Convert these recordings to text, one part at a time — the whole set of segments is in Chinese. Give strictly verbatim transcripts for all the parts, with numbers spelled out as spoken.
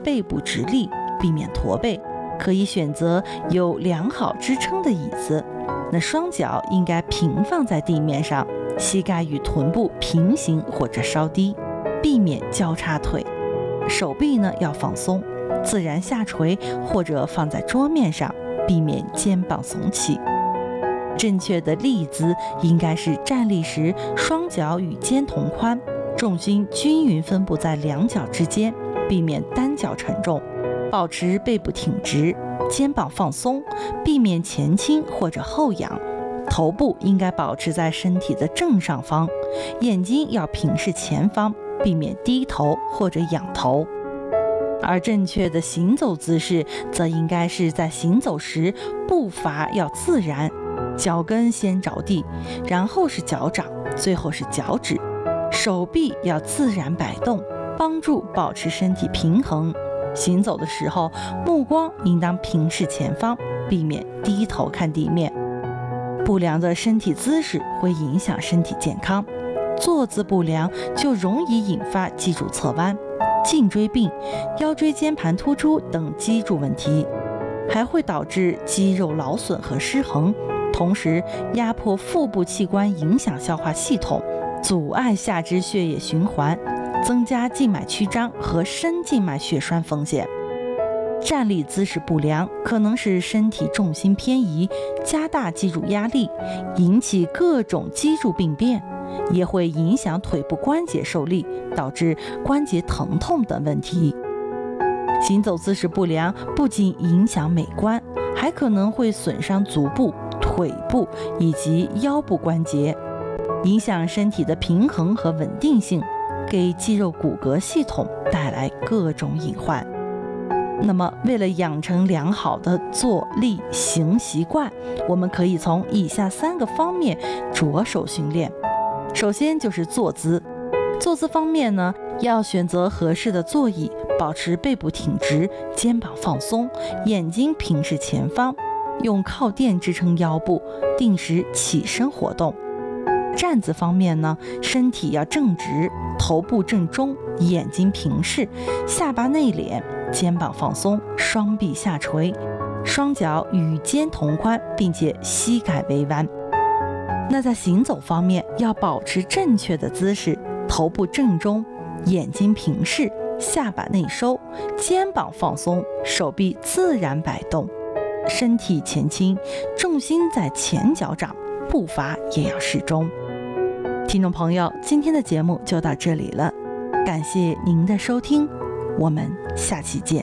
背部直立，避免驼背，可以选择有良好支撑的椅子。那双脚应该平放在地面上，膝盖与臀部平行或者稍低，避免交叉腿。手臂呢要放松，自然下垂或者放在桌面上，避免肩膀耸起。正确的立姿应该是站立时双脚与肩同宽，重心均匀分布在两脚之间，避免单脚沉重，保持背部挺直，肩膀放松，避免前倾或者后仰。头部应该保持在身体的正上方，眼睛要平视前方，避免低头或者仰头。而正确的行走姿势则应该是在行走时步伐要自然，脚跟先着地，然后是脚掌，最后是脚趾，手臂要自然摆动，帮助保持身体平衡。行走的时候，目光应当平视前方，避免低头看地面。不良的身体姿势会影响身体健康，坐姿不良就容易引发脊柱侧弯、颈椎病、腰椎间盘突出等脊柱问题，还会导致肌肉劳损和失衡，同时压迫腹部器官，影响消化系统，阻碍下肢血液循环，增加静脉曲张和深静脉血栓风险。站立姿势不良可能使身体重心偏移，加大肌肉压力，引起各种肌柱病变，也会影响腿部关节受力，导致关节疼痛等问题。行走姿势不良不仅影响美观，还可能会损伤足部、腿部以及腰部关节，影响身体的平衡和稳定性，给肌肉骨骼系统带来各种隐患。那么为了养成良好的坐立行习惯，我们可以从以下三个方面着手训练。首先就是坐姿。坐姿方面呢，要选择合适的座椅，保持背部挺直，肩膀放松，眼睛平视前方，用靠垫支撑腰部，定时起身活动。站姿方面呢，身体要正直，头部正中，眼睛平视，下巴内敛，肩膀放松，双臂下垂，双脚与肩同宽，并且膝盖微弯。那在行走方面，要保持正确的姿势，头部正中，眼睛平视，下巴内收，肩膀放松，手臂自然摆动，身体前倾，重心在前脚掌，步伐也要适中。听众朋友，今天的节目就到这里了，感谢您的收听，我们下期见。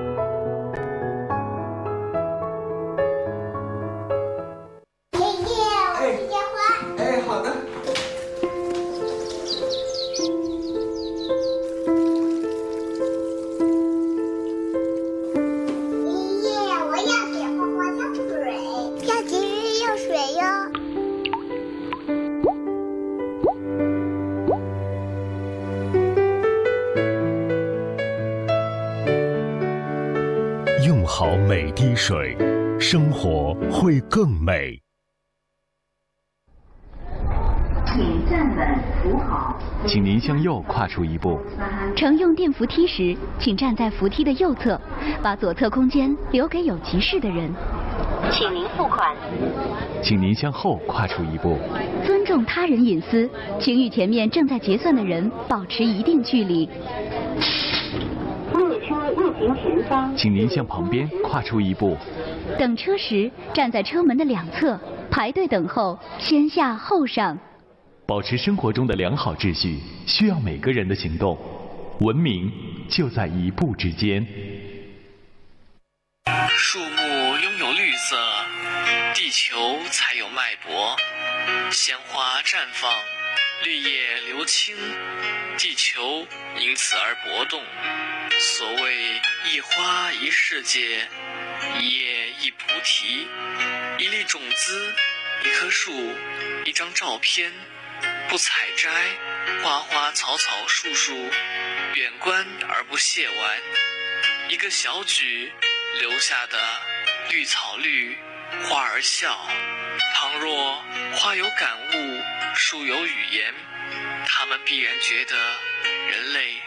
爷爷，我去接花。 哎，好的。 爷爷，我要给花花浇水，要节约用水哟。 用好每滴水，生活会更美。 请站稳扶好。 请您向右跨出一步。 乘用电扶梯时，请站在扶梯的右侧，把左侧空间留给有急事的人。请您付款。 请您向后跨出一步。 尊重他人隐私，请与前面正在结算的人保持一定距离。列车运行前方， 请您向旁边跨出一步。 等车时，站在车门的两侧，排队等候，先下后上。 保持生活中的良好秩序，需要每个人的行动。文明就在一步之间。 树木拥有绿色，地球才有脉搏。鲜花绽放，绿叶流青，地球因此而搏动。所谓一花一世界，一叶一菩提，一粒种子，一棵树，一张照片，不采摘，花花草草树树，远观而不亵玩。一个小举留下的绿草绿，花儿笑。倘若花有感悟，树有语言，他们必然觉得人类